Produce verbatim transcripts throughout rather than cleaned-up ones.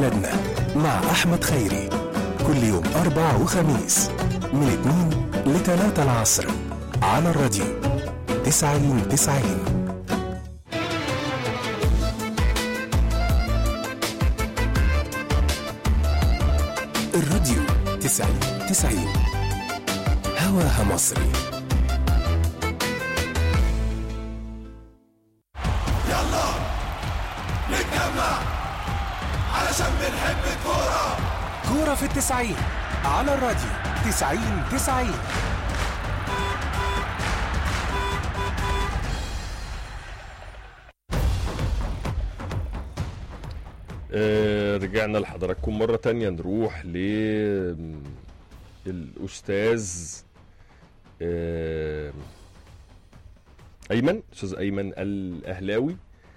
بلدنا مع أحمد خيري كل يوم أربع وخميس من اتنين لتلاتة العصر على الراديو تسعين تسعين. الراديو تسعين تسعين هواها مصري. يلا نتجمع علشان بنحب الكورة. كورة في التسعين على الراديو تسعين تسعين. آه رجعنا لحضراتكم مرة تانية. نروح للأستاذ آه أيمن، أستاذ أيمن الأهلاوي.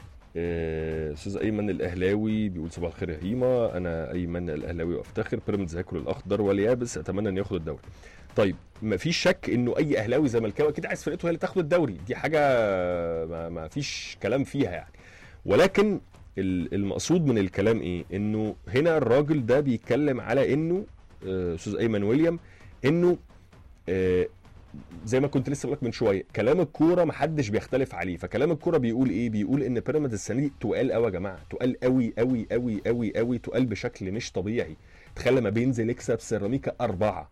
آه أستاذ أيمن الأهلاوي بيقول صباح الخير يا هيما، أنا أيمن الأهلاوي وأفتخر بيراميدز هياكل الأخضر واليابس، أتمنى أن ياخد الدوري. طيب ما فيش شك إنه أي أهلاوي زملكاوي أكيد عايز فرقته هي اللي تاخد الدوري، دي حاجة ما, ما فيش كلام فيها يعني. ولكن المقصود من الكلام ايه؟ انه هنا الراجل ده بيتكلم على انه استاذ ايمن ويليام انه آه زي ما كنت لسه بقولك من شويه، كلام الكوره محدش بيختلف عليه. فكلام الكوره بيقول ايه؟ بيقول ان بيراميدز السنه دي تقال قوي يا جماعه، تقال قوي قوي قوي قوي قوي، تقال بشكل مش طبيعي. تخيل لما بينزل يكسب سيراميكا أربعة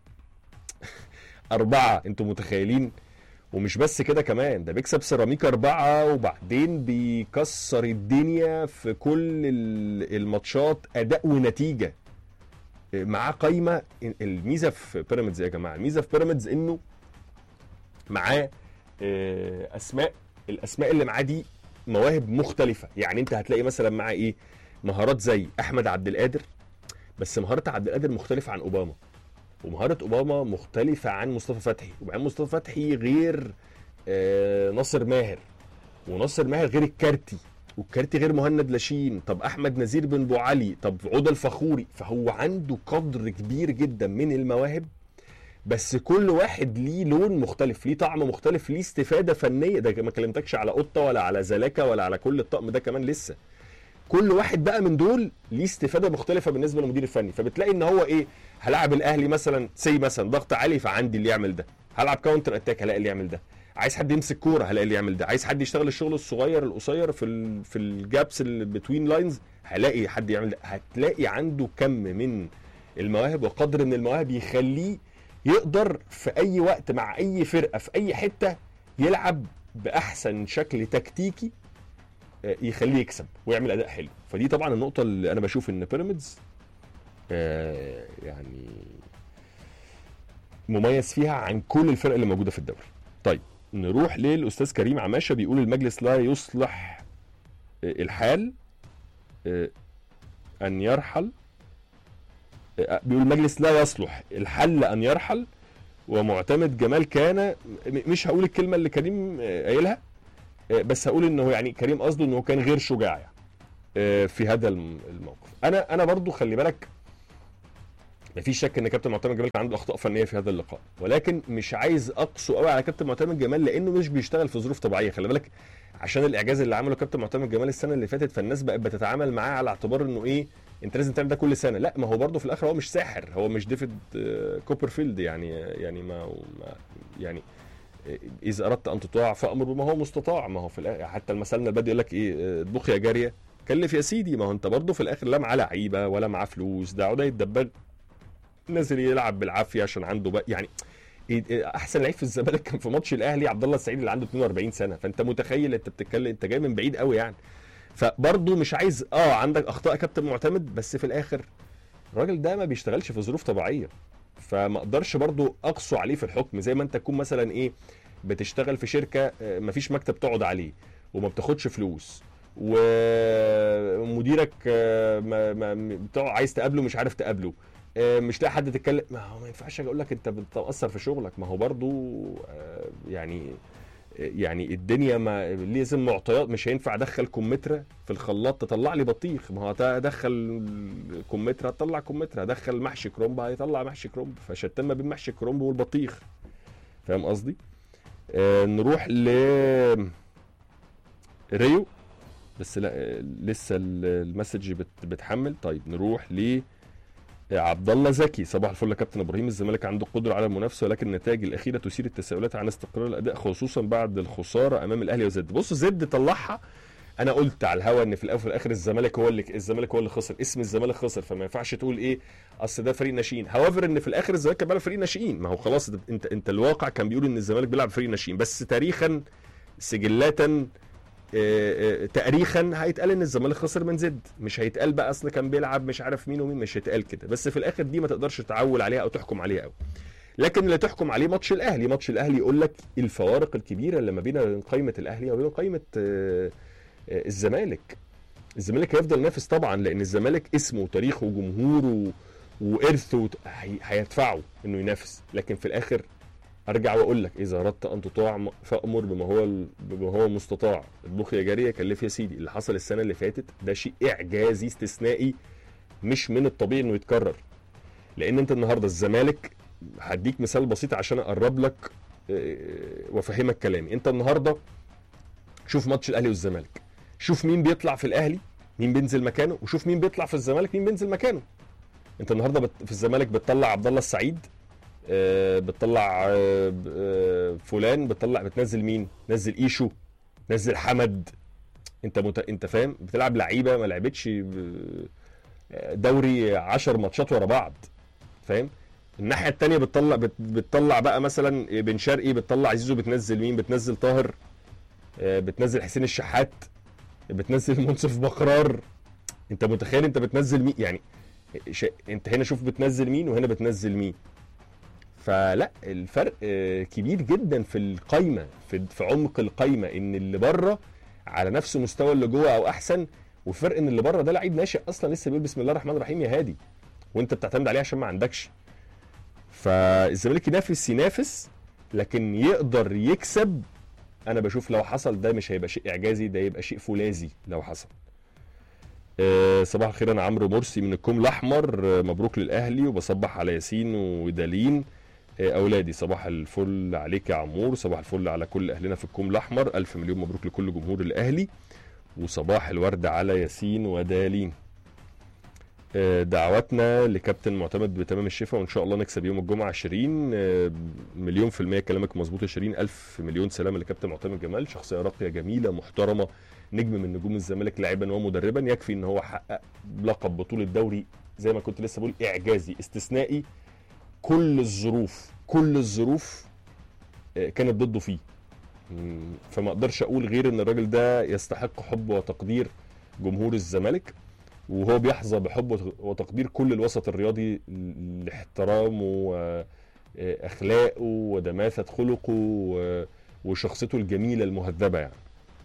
أربعة، انتوا متخيلين؟ ومش بس كده كمان، ده بيكسب سيراميكا أربعة وبعدين بيكسر الدنيا في كل الماتشات أداء ونتيجة، معاه قايمة. الميزة في بيراميدز يا جماعة، الميزة في بيراميدز إنه معاه أسماء، الأسماء اللي معاه دي مواهب مختلفة. يعني أنت هتلاقي مثلا معاه إيه؟ مهارات زي أحمد عبد القادر، بس مهارة عبد القادر مختلفة عن أوباما، ومهارة أوباما مختلفة عن مصطفى فتحي، وبعدين مصطفى فتحي غير آه ناصر ماهر، وناصر ماهر غير الكارتي، والكارتي غير مهند لاشين، طب أحمد نزير بن بو علي، طب عودة الفخوري. فهو عنده قدر كبير جدا من المواهب، بس كل واحد ليه لون مختلف، ليه طعم مختلف، ليه استفادة فنية. ده ما كلمتكش على قطة ولا على زلاكة ولا على كل الطقم ده كمان لسه. كل واحد بقى من دول ليه استفاده مختلفه بالنسبه للمدير الفني. فبتلاقي ان هو ايه، هلعب الاهلي مثلا سي مثلا ضغط عالي، فعندي اللي يعمل ده. هلعب كاونتر اتاك، هلاقي اللي يعمل ده. عايز حد يمسك كوره، هلاقي اللي يعمل ده. عايز حد يشتغل الشغل الصغير القصير في ال في الجابس اللي بتوين لاينز، هلاقي حد يعمل ده. هتلاقي عنده كم من المواهب وقدر من المواهب يخليه يقدر في اي وقت مع اي فرقه في اي حته يلعب باحسن شكل تكتيكي يخليه يكسب ويعمل اداء حلو. فدي طبعا النقطه اللي انا بشوف ان بيراميدز آه يعني مميز فيها عن كل الفرق اللي موجوده في الدوري. طيب نروح للاستاذ كريم عماشه، بيقول المجلس لا يصلح الحال آه ان يرحل. آه بيقول المجلس لا يصلح الحل ان يرحل، ومعتمد جمال كان، مش هقول الكلمه اللي كريم قايلها آه بس هقول انه يعني كريم قصده انه كان غير شجاع يعني في هذا الموقف. انا انا برضو خلي بالك، مفيش شك ان كابتن معتمد جمال كان عنده اخطاء فنيه في هذا اللقاء، ولكن مش عايز اقسو قوي على كابتن معتمد جمال لانه مش بيشتغل في ظروف طبيعيه. خلي بالك عشان الاعجاز اللي عمله كابتن معتمد جمال السنه اللي فاتت، فالناس بقت بتتعامل معاه على اعتبار انه ايه، انت لازم تعمل ده كل سنه. لا، ما هو برضو في الاخر هو مش ساحر، هو مش ديفيد كوبرفيلد يعني يعني ما يعني اذا اردت ان تطاع فامر بما هو مستطاع. ما هو في الاخر حتى المثل البديهي يقول لك ايه، اطبخ يا جاريه كلف يا سيدي. ما هو انت برضه في الاخر لا معاه لعيبه ولا معاه فلوس، ده عودة يتدبج نازل يلعب بالعافيه عشان عنده بقى يعني احسن لعيب في الزمالك كان في ماتش الاهلي عبد الله السعيد اللي عنده اتنين واربعين سنه. فانت متخيل انت بتتكلم، انت جاي من بعيد قوي يعني. فبرضه مش عايز اه عندك اخطاء كابتن معتمد، بس في الاخر الراجل ده ما بيشتغلش في ظروف طبيعيه، فما اقدرش برضه اقسو عليه في الحكم. زي ما انت تكون مثلا ايه بتشتغل في شركه مفيش مكتب تقعد عليه وما بتاخدش فلوس، ومديرك ما ما عايز تقابله مش عارف تقابله، مش لاقي حد تتكلم. ما هو ما ينفعش اقول لك انت بتأثر في شغلك. ما هو برضو يعني يعني الدنيا ما لازم معطيات، مش هينفع ادخل كمثرى في الخلاط تطلع لي بطيخ. ما هو ادخل كمثرى هتطلع كمثرى، ادخل محشي كرنب هيطلع محشي كرنب. فشتان ما بين محشي الكرنب والبطيخ، فاهم قصدي؟ آه نروح ل ريو. بس لا لسه المسج بت بتحمل. طيب نروح ل عبد الله زكي. صباح الفل يا كابتن ابراهيم، الزمالك عنده قدره على المنافسه ولكن النتائج الاخيره تثير التساؤلات عن استقرار الاداء خصوصا بعد الخساره امام الاهلي وزد. بص زد طلعها، انا قلت على الهوا ان في الاول وفي الاخر الزمالك هو اللي الزمالك هو اللي خسر، اسم الزمالك خسر، فما ينفعش تقول ايه اصل ده فريق ناشئين. هاوفر ان في الاخر الزمالك كان بيلعب فريق ناشئين، ما هو خلاص انت انت الواقع كان بيقول ان الزمالك بيلعب فريق ناشئين، بس تاريخا سجلاتا آه، آه، تاريخا هيتقال ان الزمالك خسر من زد، مش هيتقال بقى اصل كان بيلعب مش عارف مين ومين، مش هيتقال كده. بس في الاخر دي ما تقدرش تعول عليها او تحكم عليها قوي، لكن اللي تحكم عليه ماتش الاهلي. ماتش الاهلي يقول لك الفوارق الكبيره اللي ما بين قائمه الاهلي وبين قائمه آه، آه، الزمالك. الزمالك هيفضل ينافس طبعا، لان الزمالك اسمه وتاريخه وجمهوره وارثه هيدفعه انه ينافس، لكن في الاخر ارجع واقول لك اذا اردت ان تطاع فامر بما هو بما هو مستطاع، اطبخ يا جاريه كلف يا سيدي. اللي حصل السنه اللي فاتت ده شيء اعجازي استثنائي مش من الطبيعي انه يتكرر. لان انت النهارده الزمالك، هديك مثال بسيط عشان اقرب لك وافهمك كلامي. انت النهارده شوف ماتش الاهلي والزمالك، شوف مين بيطلع في الاهلي مين بينزل مكانه، وشوف مين بيطلع في الزمالك مين بينزل مكانه. انت النهارده في الزمالك بتطلع عبد الله السعيد، بتطلع فلان، بتطلع بتنزل مين؟ نزل ايشو، نزل حمد. انت مت... انت فاهم، بتلعب لعيبه ما لعبتش دوري عشر ماتشات ورا بعض، فاهم؟ الناحيه الثانيه بتطلع بت... بتطلع بقى مثلا بن شرقي، بتطلع زيزو، بتنزل مين؟ بتنزل طاهر، بتنزل حسين الشحات، بتنزل منصف بقرار. انت متخيل انت بتنزل مين؟ يعني ش... انت هنا شوف بتنزل مين وهنا بتنزل مين. فلا الفرق كبير جدا في القايمه، في في عمق القايمه، ان اللي بره على نفس مستوى اللي جوه او احسن، وفرق ان اللي بره ده لعيب ناشئ اصلا لسه بيقول بسم الله الرحمن الرحيم يا هادي، وانت بتعتمد عليه عشان ما عندكش. فالزمالك ينافس ينافس لكن يقدر يكسب. انا بشوف لو حصل ده مش هيبقى شيء اعجازي، ده يبقى شيء فولاذي لو حصل. أه صباح الخير، انا عمرو مرسي من الكوم الاحمر، أه مبروك للاهلي، وبصبح على ياسين ودالين اولادي. صباح الفل عليك يا عمور، صباح الفل على كل اهلنا في الكوم الاحمر، الف مليون مبروك لكل جمهور الاهلي، وصباح الورد على ياسين ودالين. دعواتنا لكابتن معتمد بتمام الشفاء، وان شاء الله نكسب يوم الجمعه. عشرين مليون في المية كلامك مظبوط يا شيرين، الف مليون سلامه لكابتن معتمد جمال، شخصيه راقيه جميله محترمه، نجم من نجوم الزمالك لاعبا ومدربا. يكفي ان هو حقق لقب بطوله دوري زي ما كنت لسه بقول اعجازي استثنائي، كل الظروف كل الظروف كانت ضده فيه. فما اقدرش اقول غير ان الراجل ده يستحق حب وتقدير جمهور الزمالك، وهو بيحظى بحب وتقدير كل الوسط الرياضي لاحترامه واخلاقه ودماثه خلقه وشخصيته الجميله المهذبه يعني.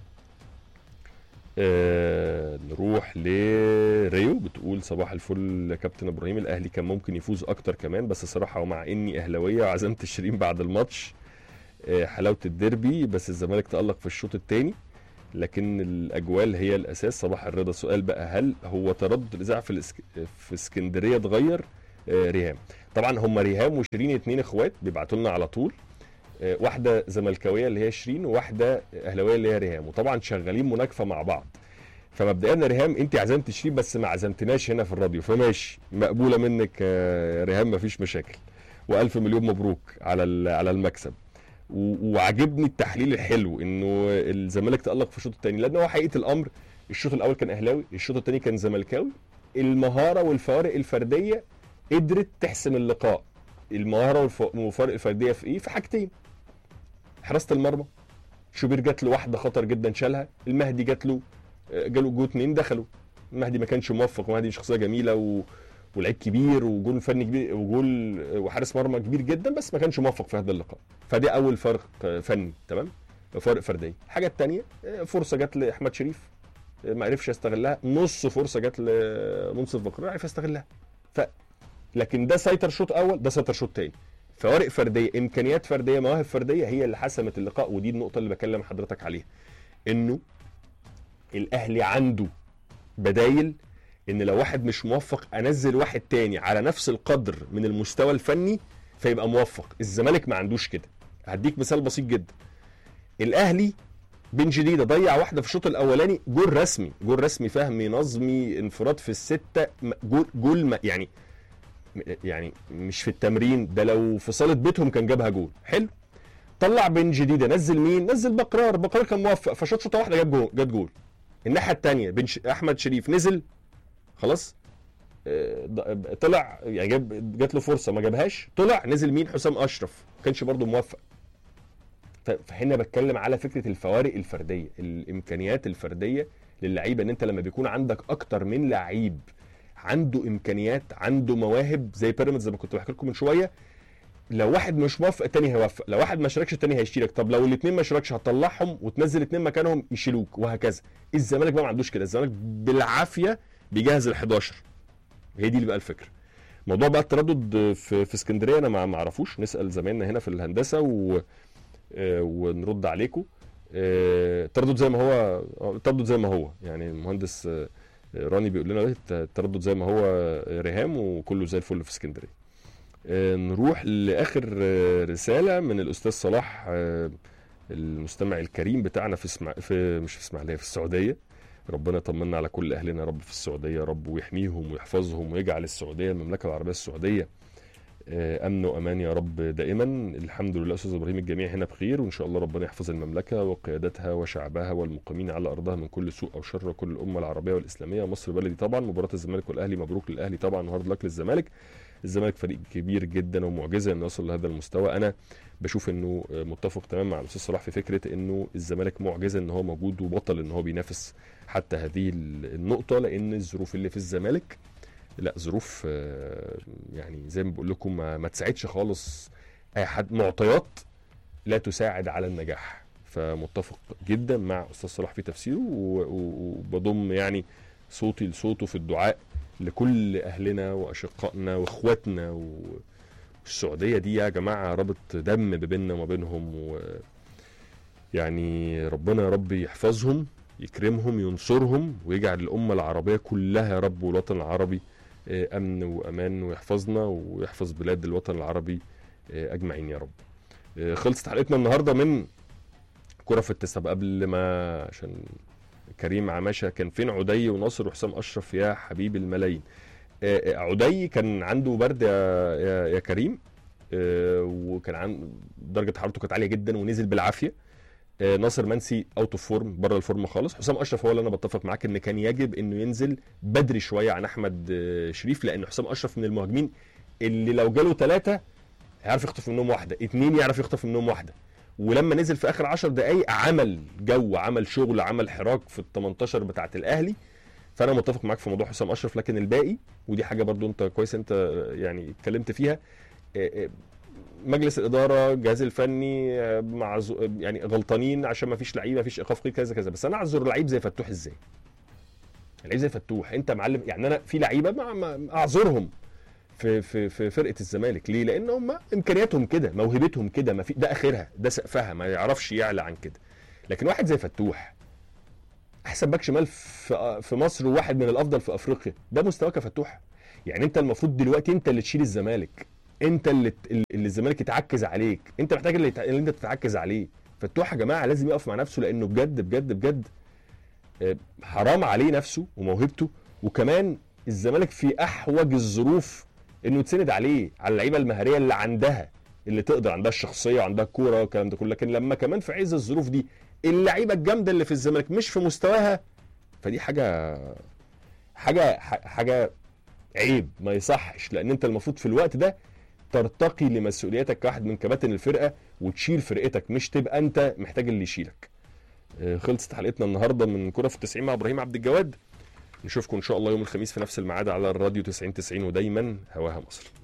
آه نروح لريو، بتقول صباح الفل كابتن ابراهيم، الاهلي كان ممكن يفوز اكتر كمان، بس صراحه ومع اني اهلاويه وعزمت الشيرين بعد الماتش آه حلاوه الديربي، بس الزمالك تالق في الشوط الثاني لكن الاجوال هي الاساس. صباح الرضا. سؤال بقى، هل هو تردد الاذاعه في الاسك... في اسكندريه اتغير؟ آه ريهام طبعا، هم ريهام وشيرين اتنين اخوات بيبعتوا لنا على طول، واحده زملكاويه اللي هي شيرين وواحده اهلاويه اللي هي ريهام، وطبعا شغالين مناكفه مع بعض. فمبدئيا ريهام انت عزمت شيرين بس ما عزمتناش هنا في الراديو، فماشي مقبوله منك يا ريهام مفيش مشاكل، والف مليون مبروك على على المكسب. وعجبني التحليل الحلو انه الزمالك تالق في الشوط الثاني، لان هو حقيقه الامر الشوط الاول كان اهلاوي، الشوط الثاني كان زملكاوي. المهاره والفوارق الفرديه قدرت تحسم اللقاء. المهاره والفوارق الفرديه في ايه؟ في حاجتين، حراسه المرمى، شوبير جات له واحده خطر جدا شالها، المهدي جات له جاله جو اتنين دخلوا، المهدي ما كانش موفق، المهدي شخصيه جميله و... ولعيب كبير وجول فني كبير وجول وحارس مرمى كبير جدا، بس ما كانش موفق في هذا اللقاء. فدي اول فرق فني، تمام، فارق فرديه. الحاجه الثانيه فرصه جات لاحمد شريف ما عرفش يستغلها، نص فرصه جات لمنصف بقرار عرف يستغلها. ف لكن ده سيطر شوط اول، ده سيطر شوط ثاني. فوارق فرديه، امكانيات فرديه، مواهب فرديه هي اللي حسمت اللقاء. ودي النقطه اللي بكلم حضرتك عليها، انه الاهلي عنده بدايل، ان لو واحد مش موفق انزل واحد تاني على نفس القدر من المستوى الفني فيبقى موفق. الزمالك ما عندوش كده. هديك مثال بسيط جدا، الاهلي بن جديده ضيع واحده في الشوط الاولاني، جول رسمي، جول رسمي فهمي نظمي انفراد في السته، جول جول يعني يعني مش في التمرين ده، لو في صاله بيتهم كان جابها جول. حلو. طلع بن جديده، نزل مين؟ نزل بقرار، بقرار كان موفق فشوط شوطه واحده جاب جول، جاب جول. الناحيه الثانيه بن ش... احمد شريف نزل خلاص، طلع يعني جاب، جات له فرصه ما جابهاش، طلع نزل مين؟ حسام اشرف، ما كانش برضه موفق. فهنا بتكلم على فكره الفوارق الفرديه، الامكانيات الفرديه للعيبه، ان انت لما بيكون عندك اكتر من لعيب عنده امكانيات، عنده مواهب، زي بيراميدز زي ما كنت بحكي لكم من شويه، لو واحد مش موفق الثاني هيوفق، لو واحد ما شاركش الثاني هيشيلك، طب لو الاثنين ما شاركش هتطلعهم وتنزل اثنين مكانهم يشيلوك، وهكذا. الزمالك بقى ما عندوش كده، الزمالك بالعافيه بيجهز ال حداشر، هي دي اللي بقى الفكره. موضوع بقى التردد في في اسكندريه انا ما اعرفوش، نسال زمايلنا هنا في الهندسه و ونرد عليكم. التردد زي ما هو، التردد زي ما هو، يعني المهندس راني بيقول لنا التردد زي ما هو ريهام، وكله زي الفل في اسكندريه. نروح لاخر رساله من الاستاذ صلاح المستمع الكريم بتاعنا في اسمع في مش في اسماعيليه، في السعوديه. ربنا يطمنا على كل اهلنا يا رب في السعوديه يا رب، ويحميهم ويحفظهم، ويجعل السعوديه المملكه العربيه السعوديه امن وامان يا رب دائما. الحمد لله استاذ ابراهيم، الجميع هنا بخير، وان شاء الله ربنا يحفظ المملكه وقيادتها وشعبها والمقيمين على ارضها من كل سوء او شر، وكل الامه العربيه والاسلاميه. مصر بلدي طبعا. مباراه الزمالك والاهلي مبروك للاهلي طبعا، وهارد لك للزمالك. الزمالك فريق كبير جدا ومعجزه انه يصل لهذا المستوى. انا بشوف انه متفق تماما مع الاستاذ صلاح في فكره انه الزمالك معجزه ان هو موجود وبطل ان هو بينافس حتى هذه النقطه، لان الظروف اللي في الزمالك لا ظروف يعني زي ما بقول لكم ما, ما تساعدش خالص اي حد، معطيات لا تساعد على النجاح. فمتفق جدا مع استاذ صلاح في تفسيره، وبضم يعني صوتي لصوته في الدعاء لكل اهلنا واشقائنا واخواتنا. والسعوديه دي يا جماعه رابط دم بيننا وما بينهم، و يعني ربنا يا رب يحفظهم، يكرمهم، ينصرهم، ويجعل الامه العربيه كلها يا رب والوطن العربي امن وامان، ويحفظنا ويحفظ بلاد الوطن العربي اجمعين يا رب. خلصت حلقتنا النهارده من كرة في التسعة. قبل ما عشان كريم عماشة كان فين عدي وناصر وحسام اشرف يا حبيب الملايين؟ عدي كان عنده برد يا يا كريم، وكان عن درجه حرارته كانت عاليه جدا ونزل بالعافيه. ناصر منسي اوت اوف فورم، بره الفورم خالص. حسام اشرف هو اللي انا بتفق معاك ان كان يجب انه ينزل بدري شويه عن احمد شريف، لان حسام اشرف من المهاجمين اللي لو جاله ثلاثه هيعرف يخطف منهم واحده، اثنين يعرف يخطف منهم واحده. ولما نزل في اخر عشر دقائق عمل جو، عمل شغل، عمل حراك في ال تمنتاشر بتاعه الاهلي. فانا متفق معاك في موضوع حسام اشرف، لكن الباقي ودي حاجه برضو انت كويس انت يعني اتكلمت فيها، مجلس الاداره، الجهاز الفني مع يعني غلطانين عشان ما فيش لعيبه، ما فيش ايقاف قيد كذا كذا. بس انا اعذر لعيب زي فتوح ازاي؟ لعيب زي فتوح انت معلم، يعني انا في لعيبه ما اعذرهم في في في فرقه الزمالك. ليه؟ لان هم امكانياتهم كده، موهبتهم كده، ما في ده اخرها، ده سقفها، ما يعرفش يعلى عن كده. لكن واحد زي فتوح احسن باك شمال في في مصر وواحد من الافضل في افريقيا، ده مستواك يا فتوح. يعني انت المفروض دلوقتي انت اللي تشيل الزمالك، انت اللي اللي الزمالك يتعكز عليك، انت محتاج اللي, اللي انت تتعكز عليه. فتوح يا جماعه لازم يقف مع نفسه، لانه بجد بجد بجد حرام عليه نفسه وموهبته. وكمان الزمالك في احوج الظروف انه يتسند عليه، على اللعيبه المهاريه اللي عندها، اللي تقدر، عندها الشخصيه وعندها الكوره والكلام ده كله. لكن لما كمان في عز الظروف دي اللعيبه الجامده اللي في الزمالك مش في مستواها، فدي حاجه حاجه حاجه عيب، ما يصحش. لان انت المفروض في الوقت ده ترتقي لمسؤولياتك كواحد من كباتن الفرقه وتشيل فرقتك، مش تبقى انت محتاج اللي يشيلك. خلصت حلقتنا النهارده من كرة في التسعين مع ابراهيم عبد الجواد. نشوفكم ان شاء الله يوم الخميس في نفس الميعاد على الراديو تسعين تسعين، ودايما هواها مصر.